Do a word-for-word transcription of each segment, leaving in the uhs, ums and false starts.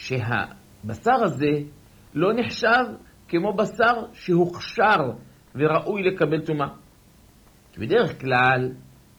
שהבשר הזה לא נחשב כמו בשר שהוכשר וראוי לקבל טומאה. כי בדרך כלל,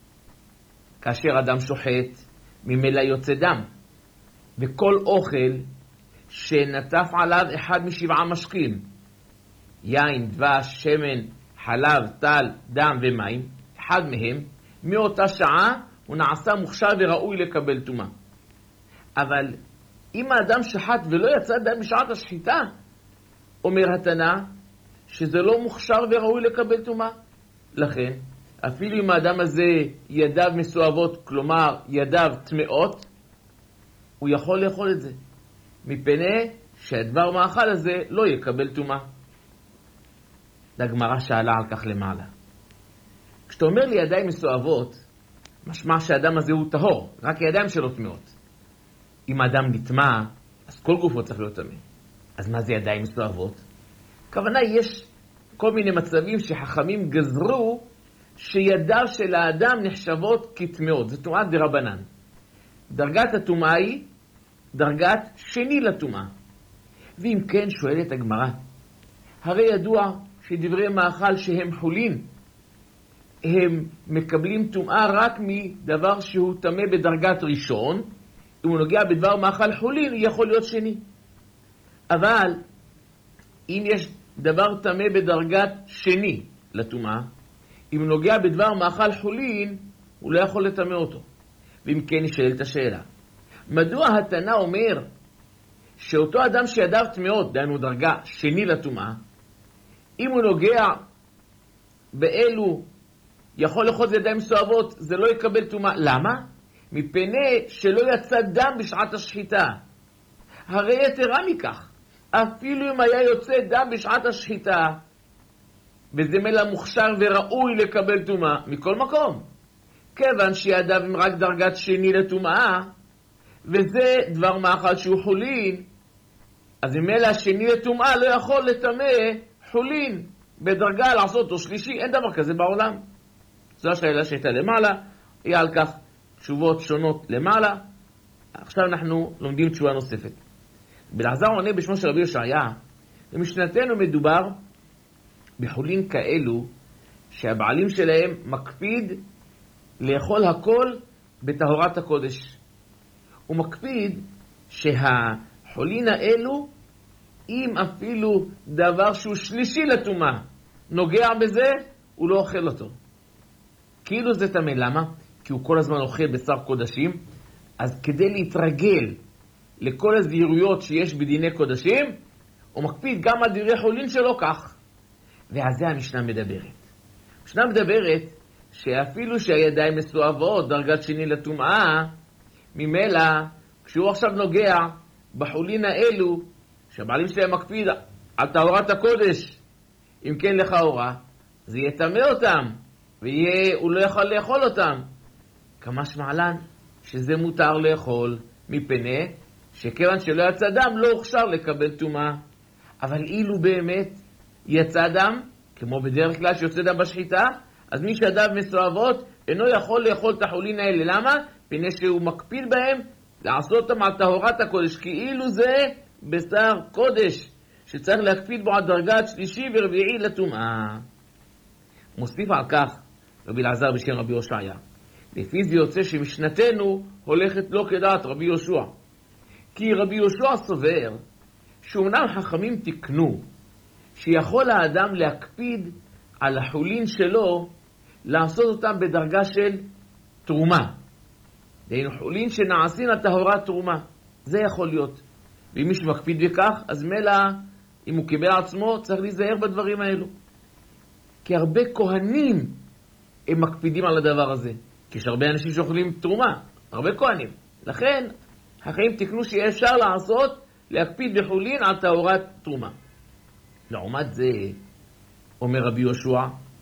כאשר אדם שוחט, ממילא יוצא דם, וכל אוכל שנטף עליו אחד משבעה משקים, יין, דבש, שמן, חלב, טל, דם ומים, אחד מהם, מאותה שעה הוא נעשה מוכשר וראוי לקבל טומאה. אבל אם האדם שחט ולא יצא דם בשעת השחיטה, אומר התנא שזה לא מוכשר וראוי לקבל טומאה. לכן, אפילו אם האדם הזה ידיו מסואבות, כלומר ידיו טמאות, הוא יכול לאכול את זה, מפני שהדבר מאכל הזה לא יקבל טומאה. הגמרא שאלה על כך למעלה. כשאתה אומר לי ידיים מסואבות, משמע שהאדם הזה הוא טהור, רק ידיים שלו טמאות. אם האדם נטמא, אז כל גופו צריך להיות טמא. אז מה זה ידיים מסואבות? הכוונה, יש כל מיני מצבים שחכמים גזרו שידיו של האדם נחשבות כטמאות. זה טומאת דרבנן. דרגת הטומאה היא דרגת שני לטומאה. ואם כן, שואלת הגמרא, הרי ידוע שדברי מאכל שהם חולין, הם מקבלים טומאה רק מדבר שהוא טמא בדרגת ראשון. אם הוא נוגע בדבר מאכל חולין, הוא יכול להיות שני. אבל אם יש דבר טמא בדרגת שני לטומאה, אם הוא נוגע בדבר מאכל חולין, הוא לא יכול לטמא אותו. ואם כן, נשאלת השאלה, מדוע התנא אומר שאותו אדם שידיו טמאות, דהיינו דרגה שני לטומאה, אם הוא נוגע באלו יכול לאחוז ידיים מסואבות, זה לא יקבל טומאה. למה? מפני שלא יצא דם בשעת השחיטה. הרי יתרה מכך, אפילו אם היה יוצא דם בשעת השחיטה, וזה מלא מוכשר וראוי לקבל טומאה, מכל מקום. כיוון שידיו הם רק דרגת שני לטומאה, וזה דבר מאכל שהוא חולין, אז אם מלא שני לטומאה לא יכול לטמא חולין בדרגה לעשות אותו שלישי. אין דבר כזה בעולם. זו השאלה שהייתה למעלה, היה על כך תשובות שונות למעלה. עכשיו אנחנו לומדים תשובה נוספת. בלעזר עונה בשמו של רבי יושעיה, במשנתנו מדובר בחולין כאלו שהבעלים שלהם מקפיד לאכול הכל בטהרת הקודש. הוא מקפיד שהחולין האלו, אם אפילו דבר שהוא שלישי לטומאה נוגע בזה, הוא לא אוכל אותו. כאילו זה טמא. למה? כי הוא כל הזמן אוכל בשר קודשים, אז כדי להתרגל לכל הזהירויות שיש בדיני קודשים, הוא מקפיד גם על דברי חולין שלו כך. ועל זה המשנה מדברת. המשנה מדברת שאפילו שהידיים מסואבות, דרגת שני לטומאה, ממילא כשהוא עכשיו נוגע בחולין האלו, שהבעלים שלהם מקפיד על טהרת הקודש, אם כן לכאורה, זה יטמא אותם, והוא לא יכול לאכול אותם. כמה שמעלן שזה מותר לאכול, מפני שכיוון שלא יצא דם לא הוכשר לקבל טומאה. אבל אילו באמת יצא דם, כמו בדרך כלל שיוצא דם בשחיטה, אז מי שידיו מסואבות אינו יכול לאכול את החולין האלה. למה? מפני שהוא מקפיד בהם לעשות אותם על טהרת הקודש, כאילו זה בשר קודש שצריך להקפיד בו על דרגת שלישי ורביעי לטומאה. מוסיף על כך רבי אלעזר בשם רבי יושעיה, לפי זה יוצא שמשנתנו הולכת לא כדעת רבי יהושע. כי רבי יהושע סובר שאומנם חכמים תקנו שיכול האדם להקפיד על החולין שלו לעשות אותם בדרגה של תרומה. דהיינו חולין שנעשים לטהרת תרומה. זה יכול להיות. ואם מישהו מקפיד בכך, אז מלא, אם הוא קיבל עצמו, צריך להיזהר בדברים האלו. כי הרבה כהנים הם מקפידים על הדבר הזה. כי יש הרבה אנשים שאוכלים תרומה, הרבה כהנים. לכן, החיים תקנו שיהיה אפשר לעשות, להקפיד בחולין על טהרת תרומה. לעומת זה, אומר רבי יהושע,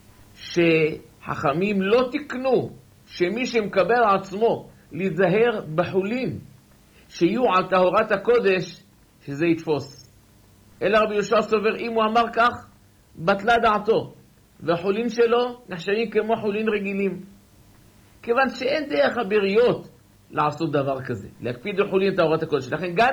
שחכמים לא תקנו שמי שמקבל עצמו להיזהר בחולין, שיהיו על טהרת הקודש, שזה יתפוס. אלא רבי יהושע סובר, אם הוא אמר כך, בטלה דעתו, והחולין שלו נחשבים כמו חולין רגילים. כיוון שאין דרך הבריות לעשות דבר כזה, להקפיד בחולין טהרת הקודש. לכן גם